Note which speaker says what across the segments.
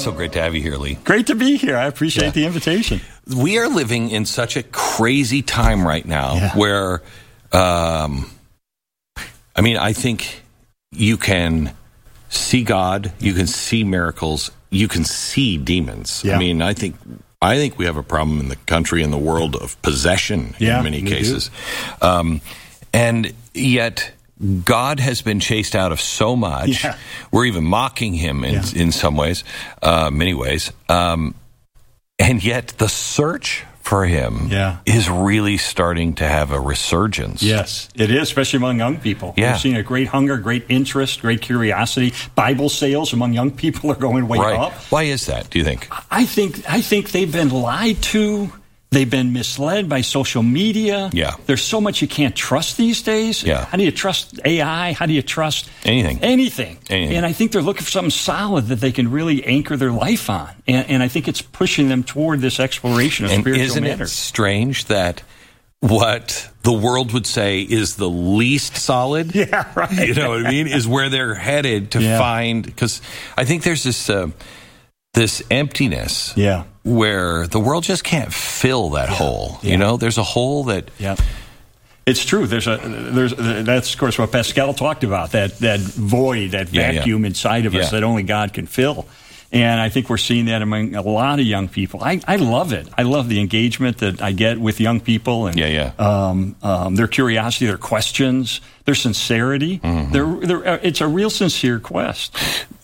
Speaker 1: so great to have you here, Lee.
Speaker 2: Great to be here. I appreciate the invitation.
Speaker 1: We are living in such a crazy time right now where, I think you can see God, you can see miracles, you can see demons. Yeah. I think we have a problem in the country and the world of possession in many cases. And yet God has been chased out of so much. Yeah. We're even mocking him in some ways, many ways. And yet the search for him is really starting to have a resurgence.
Speaker 2: Yes, it is, especially among young people. Yeah. We're seeing a great hunger, great interest, great curiosity. Bible sales among young people are going way up.
Speaker 1: Why is that, do you think?
Speaker 2: I think they've been lied to. They've been misled by social media. Yeah. There's so much you can't trust these days. Yeah. How do you trust AI? How do you trust anything? And I think they're looking for something solid that they can really anchor their life on. And I think it's pushing them toward this exploration of spiritual matters.
Speaker 1: Isn't it strange that what the world would say is the least solid, you know what I mean, is where they're headed to find, because I think there's this emptiness where the world just can't fill that hole. You know, there's a hole that...
Speaker 2: It's true. That's of course what Pascal talked about, that void, that vacuum inside of us that only God can fill. And I think we're seeing that among a lot of young people. I love it. I love the engagement that I get with young people and their curiosity, their questions, their sincerity. Mm-hmm. It's a real sincere quest.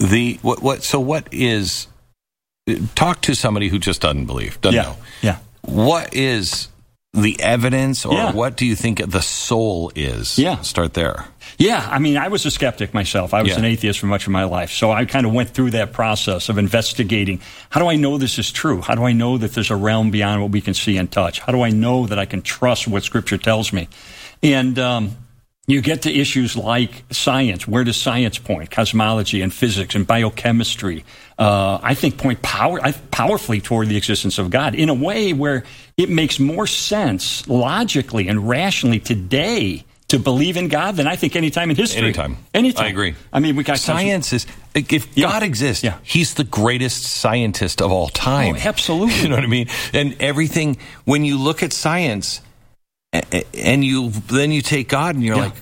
Speaker 1: Talk to somebody who just doesn't believe, doesn't know. Yeah. What is the evidence, or what do you think the soul is? Yeah. Start there.
Speaker 2: Yeah, I was a skeptic myself. I was an atheist for much of my life. So I kind of went through that process of investigating. How do I know this is true? How do I know that there's a realm beyond what we can see and touch? How do I know that I can trust what Scripture tells me? And you get to issues like science. Where does science point? Cosmology and physics and biochemistry, I think, point powerfully toward the existence of God in a way where it makes more sense logically and rationally today to believe in God than I think any time in history.
Speaker 1: Anytime.
Speaker 2: I
Speaker 1: agree.
Speaker 2: We got
Speaker 1: science is, if God exists, he's the greatest scientist of all time.
Speaker 2: Oh, absolutely.
Speaker 1: You know what I mean? And everything, when you look at science, and then you take God and you're like,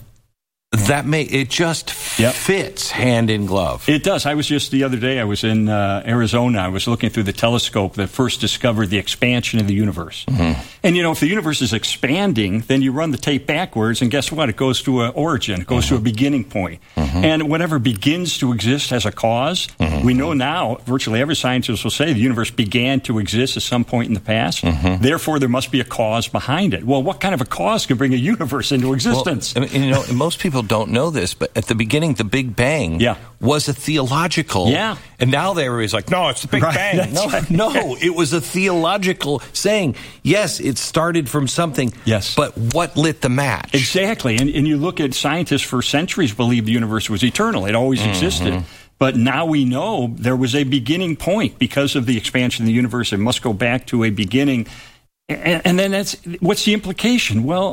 Speaker 1: it just fits hand in glove.
Speaker 2: It does. I was just the other day, I was in Arizona. I was looking through the telescope that first discovered the expansion of the universe. Mm-hmm. And, if the universe is expanding, then you run the tape backwards, and guess what? It goes to an origin. It goes to a beginning point. Mm-hmm. And whatever begins to exist has a cause. Mm-hmm. We know now, virtually every scientist will say the universe began to exist at some point in the past. Mm-hmm. Therefore, there must be a cause behind it. Well, what kind of a cause can bring a universe into existence?
Speaker 1: Well, most people don't know this, but at the beginning, the Big Bang was a theological. Yeah. And now everybody's like, no, it's the Big Bang. No, it was a theological saying. Yes, it started from something. Yes. But what lit the match?
Speaker 2: Exactly. And you look at scientists for centuries believed the universe was eternal. It always existed. But now we know there was a beginning point because of the expansion of the universe. It must go back to a beginning. And then what's the implication? Well,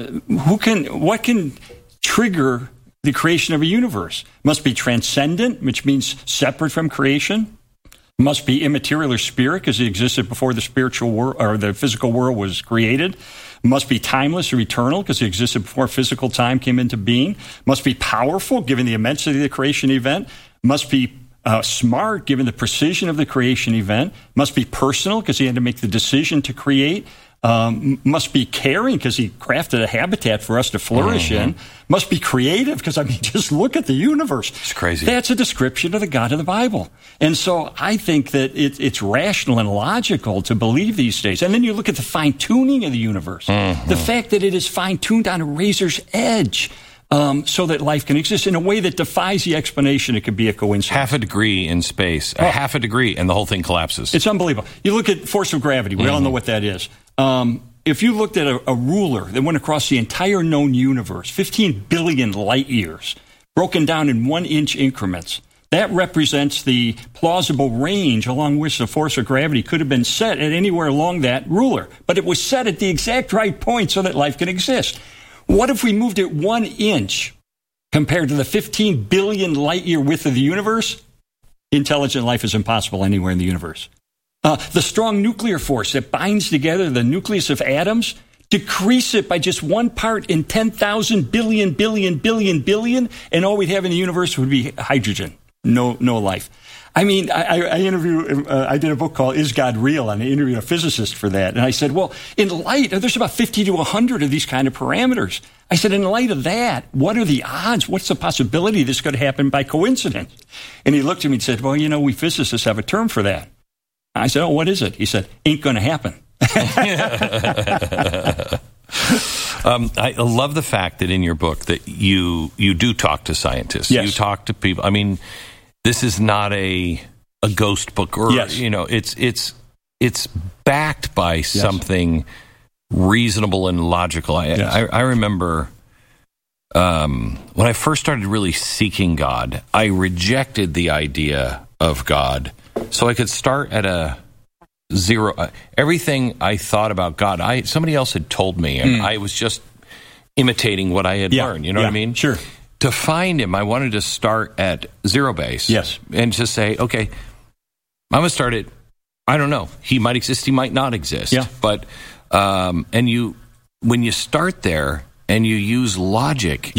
Speaker 2: what can trigger the creation of a universe? Must be transcendent, which means separate from creation. Must be immaterial or spirit, because it existed before the spiritual world or the physical world was created. Must be timeless or eternal, because it existed before physical time came into being. Must be powerful, given the immensity of the creation event. Must be smart, given the precision of the creation event. Must be personal, because he had to make the decision to create. Must be caring, because he crafted a habitat for us to flourish in. Must be creative, because, just look at the universe.
Speaker 1: It's crazy.
Speaker 2: That's a description of the God of the Bible. And so I think that it's rational and logical to believe these days. And then you look at the fine-tuning of the universe. The fact that it is fine-tuned on a razor's edge. So that life can exist in a way that defies the explanation it could be a coincidence.
Speaker 1: Half a degree in space, half a degree, and the whole thing collapses.
Speaker 2: It's unbelievable. You look at force of gravity. We all know what that is. If you looked at a ruler that went across the entire known universe, 15 billion light years, broken down in 1-inch increments, that represents the plausible range along which the force of gravity could have been set at anywhere along that ruler. But it was set at the exact right point so that life can exist. What if we moved it 1 inch compared to the 15 billion light year width of the universe? intelligent life is impossible anywhere in the universe. The strong nuclear force that binds together the nucleus of atoms, decrease it by just 1 part in 10,000 billion, and all we'd have in the universe would be hydrogen. No life. I mean, I did a book called Is God Real? And I interviewed a physicist for that. And I said, well, in light, there's about 50 to 100 of these kind of parameters. I said, in light of that, what are the odds? What's the possibility this could happen by coincidence? And he looked at me and said, well, we physicists have a term for that. I said, oh, what is it? He said, ain't going to happen.
Speaker 1: I love the fact that in your book that you do talk to scientists.
Speaker 2: Yes.
Speaker 1: You talk to people. I mean, this is not a ghost book, or
Speaker 2: yes.
Speaker 1: It's backed by something reasonable and logical. I remember when I first started really seeking God, I rejected the idea of God, so I could start at a zero. Everything I thought about God, somebody else had told me, and I was just imitating what I had learned. You know what I mean?
Speaker 2: Sure.
Speaker 1: To find him, I wanted to start at zero base.
Speaker 2: Yes.
Speaker 1: And just say, okay, I'm going to start at, I don't know. He might exist, he might not exist.
Speaker 2: Yeah.
Speaker 1: But, when you start there and you use logic,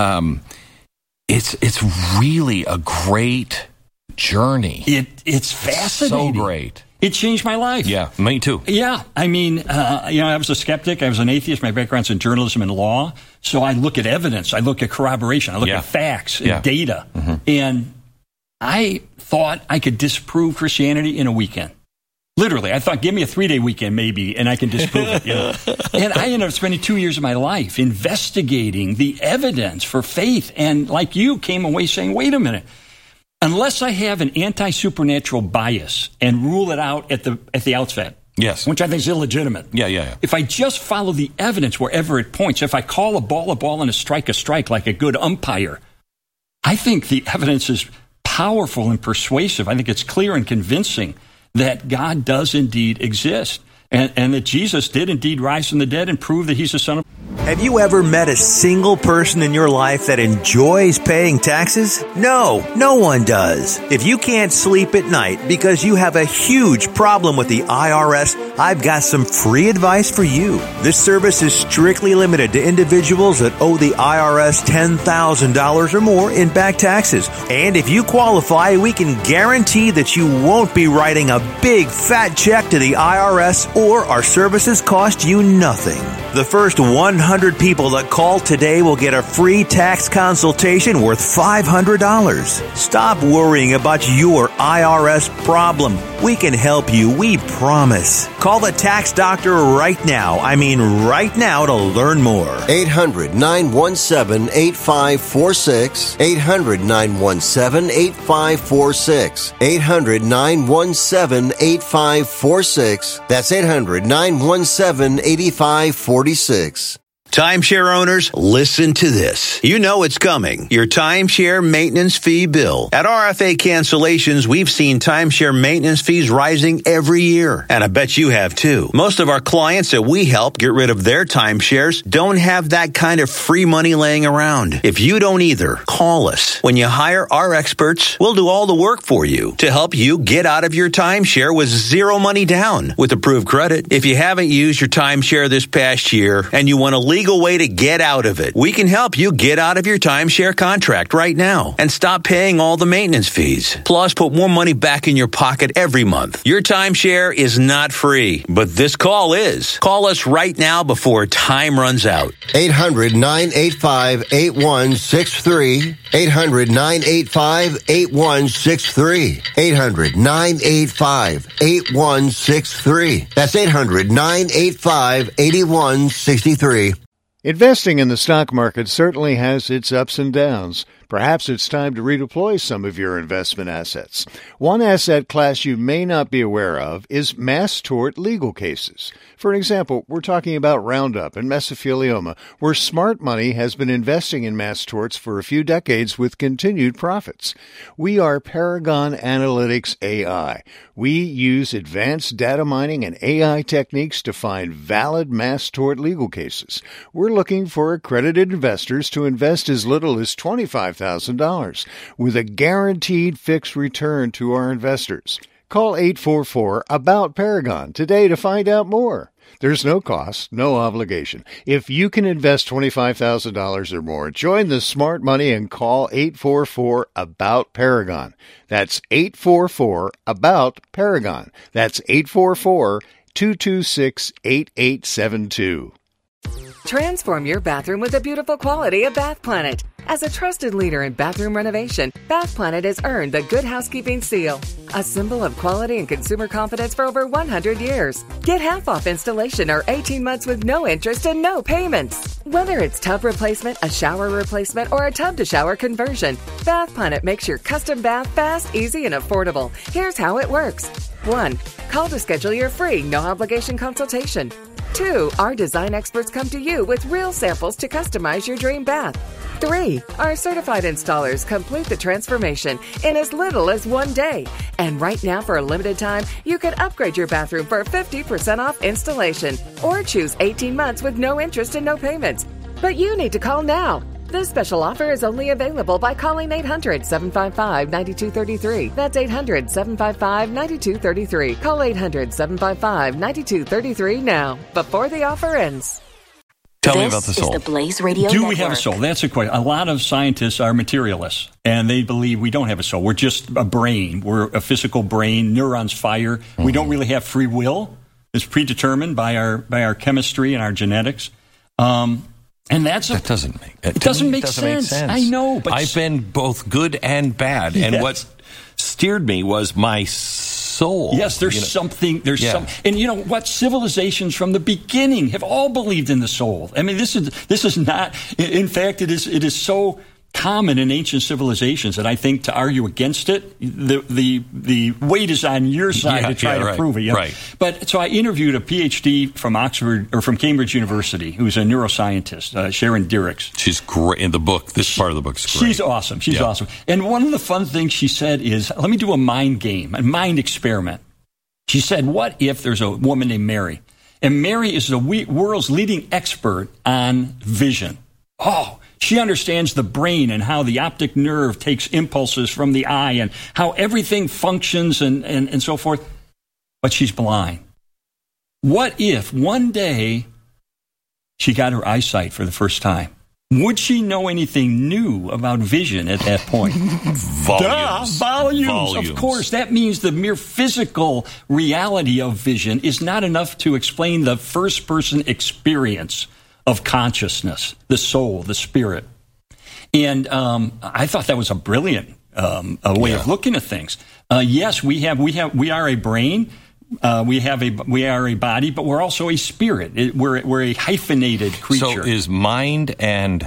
Speaker 1: it's really a great journey.
Speaker 2: It's fascinating.
Speaker 1: So great.
Speaker 2: It changed my life.
Speaker 1: Yeah, me too.
Speaker 2: Yeah, I mean, I was a skeptic. I was an atheist. My background's in journalism and law. So I look at evidence. I look at corroboration. I look at facts and data. Mm-hmm. And I thought I could disprove Christianity in a weekend. Literally, I thought, give me a 3-day weekend maybe, and I can disprove it. And I ended up spending 2 years of my life investigating the evidence for faith. And like you, came away saying, wait a minute. Unless I have an anti-supernatural bias and rule it out at the outset,
Speaker 1: yes,
Speaker 2: which I think is illegitimate.
Speaker 1: Yeah.
Speaker 2: If I just follow the evidence wherever it points, if I call a ball, and a strike like a good umpire, I think the evidence is powerful and persuasive. I think it's clear and convincing that God does indeed exist, and that Jesus did indeed rise from the dead and prove that he's the Son of God.
Speaker 3: Have you ever met a single person in your life that enjoys paying taxes? No one does. If you can't sleep at night because you have a huge problem with the IRS, I've got some free advice for you. This service is strictly limited to individuals that owe the IRS $10,000 or more in back taxes. And if you qualify, we can guarantee that you won't be writing a big fat check to the IRS, or our services cost you nothing. The first 100 people that call today will get a free tax consultation worth $500. Stop worrying about your IRS problem. We can help you, we promise. Call the tax doctor right now. I mean right now, to learn more.
Speaker 4: 800-917-8546. 800-917-8546. 800-917-8546. That's 800-917-8546.
Speaker 3: Timeshare owners, listen to this. You know it's coming. Your timeshare maintenance fee bill. At RFA Cancellations, we've seen timeshare maintenance fees rising every year. And I bet you have too. Most of our clients that we help get rid of their timeshares don't have that kind of free money laying around. If you don't either, call us. When you hire our experts, we'll do all the work for you to help you get out of your timeshare with zero money down with approved credit. If you haven't used your timeshare this past year and you want to legal way to get out of it, we can help you get out of your timeshare contract right now and stop paying all the maintenance fees. Plus, put more money back in your pocket every month. Your timeshare is not free, but this call is. Call us right now before time runs out.
Speaker 4: 800-985-8163. 800-985-8163. 800-985-8163. That's 800-985-8163.
Speaker 5: Investing in the stock market certainly has its ups and downs. Perhaps it's time to redeploy some of your investment assets. One asset class you may not be aware of is mass tort legal cases. For example, we're talking about Roundup and mesothelioma, where smart money has been investing in mass torts for a few decades with continued profits. We are Paragon Analytics AI. We use advanced data mining and AI techniques to find valid mass tort legal cases. We're looking for accredited investors to invest as little as $25,000 $25,000 with a guaranteed fixed return to our investors. Call 844-ABOUT-PARAGON today to find out more. There's no cost, no obligation. If you can invest $25,000 or more, join the smart money and call 844-ABOUT-PARAGON. That's 844-ABOUT-PARAGON. That's 844-226-8872.
Speaker 6: Transform your bathroom with the beautiful quality of Bath Planet. As a trusted leader in bathroom renovation, Bath Planet has earned the Good Housekeeping Seal, a symbol of quality and consumer confidence for over 100 years. Get half off installation or 18 months with no interest and no payments. Whether it's tub replacement, a shower replacement, or a tub-to-shower conversion, Bath Planet makes your custom bath fast, easy, and affordable. Here's how it works. 1. Call to schedule your free, no-obligation consultation. 2. Our design experts come to you with real samples to customize your dream bath. 3. Our certified installers complete the transformation in as little as 1 day. And right now, for a limited time, you can upgrade your bathroom for 50% off installation or choose 18 months with no interest and no payments. But you need to call now. This special offer is only available by calling 800-755-9233. That's 800-755-9233. Call 800-755-9233 now, before the offer ends.
Speaker 1: Tell me about the soul.
Speaker 7: This is the Blaze Radio
Speaker 2: Do
Speaker 7: Network.
Speaker 2: we have a soul? That's a question. A lot of scientists are materialists, and they believe we don't have a soul. We're just a brain. We're a physical brain. Neurons fire. Mm-hmm. We don't really have free will. It's predetermined by our chemistry and our genetics. And that doesn't make sense. I know, but
Speaker 1: I've been both good and bad, yes. And what steered me was my soul.
Speaker 2: Yes, there's something. And you know what? Civilizations from the beginning have all believed in the soul. I mean, this is not. In fact, it is so common in ancient civilizations that I think to argue against it, the weight is on your side to try to prove it. You know? Right. But so I interviewed a PhD from Oxford or from Cambridge University, who's a neuroscientist, Sharon Dirks.
Speaker 1: She's great in the book. This part of the book is great.
Speaker 2: She's awesome. She's awesome. And one of the fun things she said is, let me do a mind game, a mind experiment. She said, what if there's a woman named Mary? And Mary is the world's leading expert on vision. She understands the brain and how the optic nerve takes impulses from the eye and how everything functions and so forth. But she's blind. What if one day she got her eyesight for the first time? Would she know anything new about vision at that point? Volumes. Of course. That means the mere physical reality of vision is not enough to explain the first-person experience of consciousness, the soul, the spirit. And I thought that was a brilliant way of looking at things. Yes, we are a brain, we are a body, but we're also a spirit. We're a hyphenated creature.
Speaker 1: So is mind and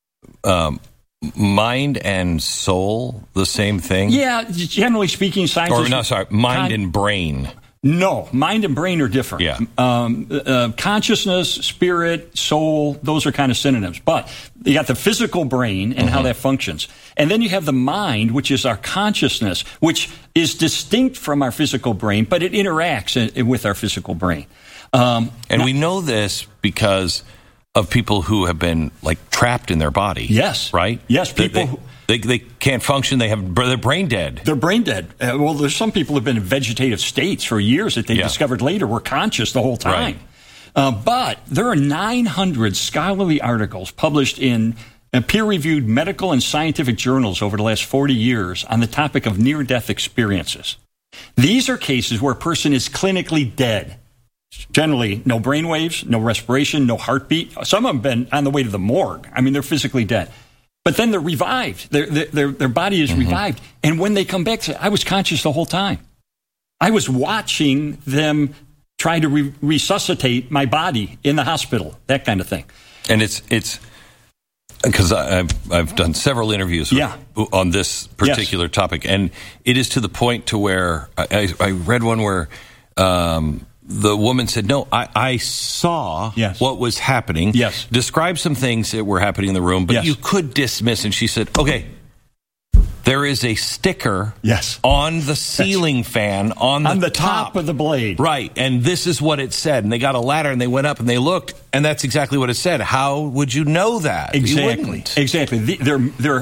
Speaker 1: soul the same thing?
Speaker 2: Yeah, generally speaking, scientists.
Speaker 1: Mind and brain.
Speaker 2: No, mind and brain are different.
Speaker 1: Yeah.
Speaker 2: Consciousness, spirit, soul, those are kind of synonyms. But you got the physical brain and how that functions. And then you have the mind, which is our consciousness, which is distinct from our physical brain, but it interacts with our physical brain.
Speaker 1: And we know this because of people who have been, like, trapped in their body.
Speaker 2: Yes.
Speaker 1: Right?
Speaker 2: Yes, people...
Speaker 1: They can't function. They're brain dead.
Speaker 2: They're brain dead. Well, there's some people who have been in vegetative states for years that they discovered later were conscious the whole time. Right. But there are 900 scholarly articles published in peer-reviewed medical and scientific journals over the last 40 years on the topic of near-death experiences. These are cases where a person is clinically dead. Generally, no brain waves, no respiration, no heartbeat. Some of them have been on the way to the morgue. I mean, they're physically dead. But then they're revived. Their body is revived. And when they come back, I was conscious the whole time. I was watching them try to resuscitate my body in the hospital, that kind of thing.
Speaker 1: And it's because I've done several interviews on this particular topic, and it is to the point to where I read one where the woman said, no, I saw what was happening.
Speaker 2: Yes.
Speaker 1: Describe some things that were happening in the room, but you could dismiss. And she said, okay, there is a sticker on the ceiling fan on the
Speaker 2: top of the blade.
Speaker 1: Right. And this is what it said. And they got a ladder and they went up and they looked, and that's exactly what it said. How would you know that?
Speaker 2: Exactly.
Speaker 1: You wouldn't.
Speaker 2: Exactly. There are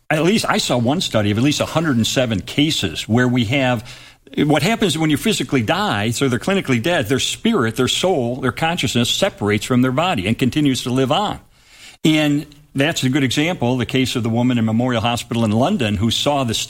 Speaker 2: at least I saw one study of at least 107 cases where we have what happens when you physically die, so they're clinically dead, their spirit, their soul, their consciousness separates from their body and continues to live on. And that's a good example, the case of the woman in Memorial Hospital in London who saw the